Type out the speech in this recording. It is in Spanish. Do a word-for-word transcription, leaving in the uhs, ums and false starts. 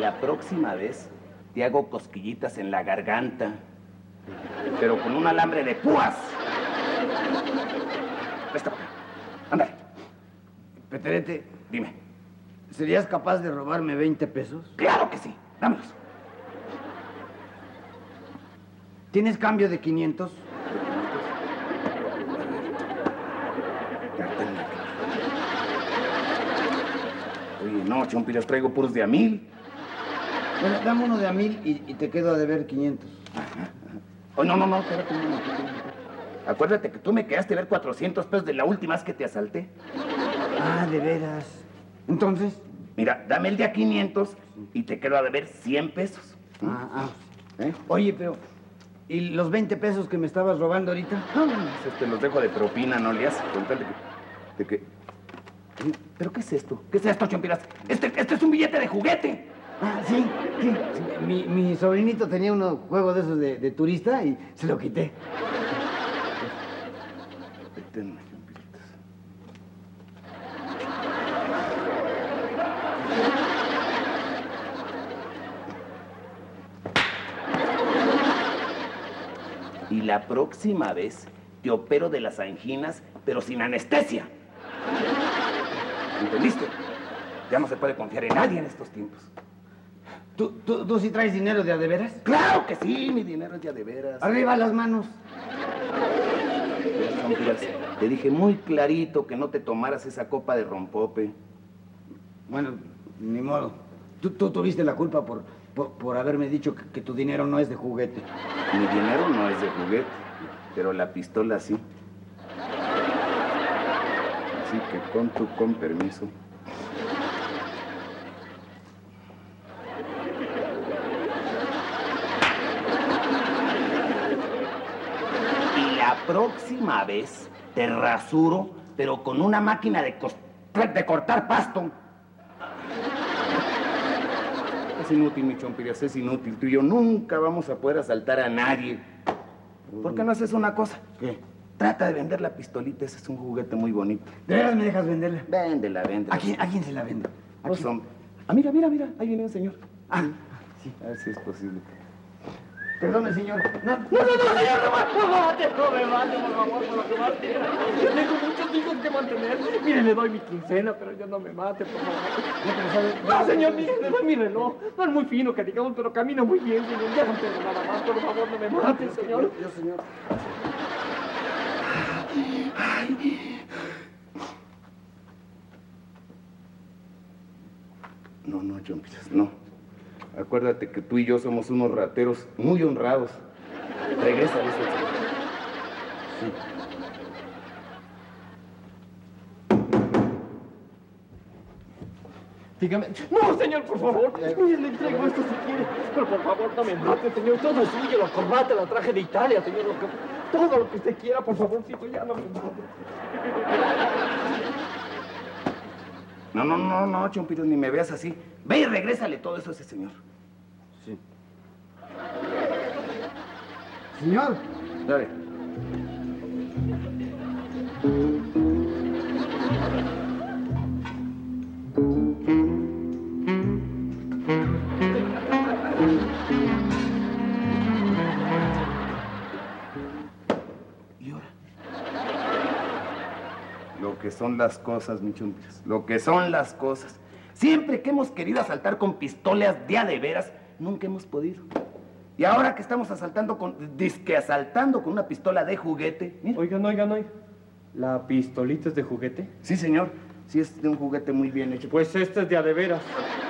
la próxima vez te hago cosquillitas en la garganta, pero con un alambre de púas. Presta para acá. Ándale. Peterete, Dime. ¿serías capaz de robarme veinte pesos? ¡Claro que sí! Dámelos. ¿Tienes cambio de quinientos? Oye, no, Chompi, los traigo puros de a mil. Bueno, dame uno de a mil y, y te quedo a deber quinientos. Ajá. Oye, no, no, no, espérate un momentito. Acuérdate que tú me quedaste a ver cuatrocientos pesos de la última vez que te asalté. Ah, de veras. Entonces... Mira, dame el de a quinientos y te quedo a deber cien pesos. Ah, ah. ¿Eh? Oye, pero... ¿y los veinte pesos que me estabas robando ahorita? No, no, no, te los dejo de propina, no le haces con tal de que... De que... ¿Pero qué es esto? ¿Qué es esto, Chompiras? Este, este es un billete de juguete. Ah, sí, sí. Mi, mi sobrinito tenía un juego de esos de, de turista y se lo quité. Ten, Chompiritas. Y la próxima vez te opero de las anginas, pero sin anestesia. ¿Entendiste? Ya no se puede confiar en nadie en estos tiempos. ¿Tú, tú, tú sí traes dinero de a de veras? ¡Claro que sí! Mi dinero es de a de veras. Arriba las manos. Chompiras, te dije muy clarito que no te tomaras esa copa de rompope. Bueno, ni modo. Tú, tú tuviste la culpa por, por, por haberme dicho que, que tu dinero no es de juguete. Mi dinero no es de juguete, pero la pistola sí. Así que con tu con permiso. Y la próxima vez te rasuro, pero con una máquina de, de cortar pasto. Es inútil, mi Chompiras, es inútil. Tú y yo nunca vamos a poder asaltar a nadie. ¿Por qué no haces una cosa? ¿Qué? Trata de vender la pistolita, ese es un juguete muy bonito. ¿De veras me dejas venderla? Véndela, véndela. ¿A quién, a quién se la vendo? ¿A Pues, quién? hombre. Ah, mira, mira, mira, ahí viene un señor. Ah, sí. A ver si es posible. Perdone, señor. No, No, no, no, señor, no, me- no me mate, no me mate, por favor, por lo que más quiera. Yo tengo muchos hijos que mantener. Mire, le doy mi quincena, pero yo no me mate, por favor. no, pero sabe- No, señor, mire, le doy mi reloj. No es muy fino, que digamos, pero camina muy bien, señor. Ya no tengo nada más, por favor, no me mate, señor. Yo, yo, señor. No, no, Chompiras, no. Acuérdate que tú y yo somos unos rateros muy honrados. Regresa a eso. Sí. Dígame. No, señor, por favor. Mire, le entrego esto si quiere. Pero por favor, no me mate, señor. Todo es suyo, la corbata, la traje de Italia, señor. Lo que, todo lo que usted quiera, por favorcito, ya no me mate. No, no, no, no, Chompiras, ni me veas así. Ve y regrésale todo eso a ese señor. Sí. Señor. Dale. ¿Y ahora? Lo que son las cosas, mi Chompiras. Lo que son las cosas. Siempre que hemos querido asaltar con pistolas de a de veras, nunca hemos podido. Y ahora que estamos asaltando con... disque asaltando con una pistola de juguete. Mira. Oigan, oigan, oigan. ¿La pistolita es de juguete? Sí, señor. Sí, es de un juguete muy bien hecho. Pues esta es de a de veras.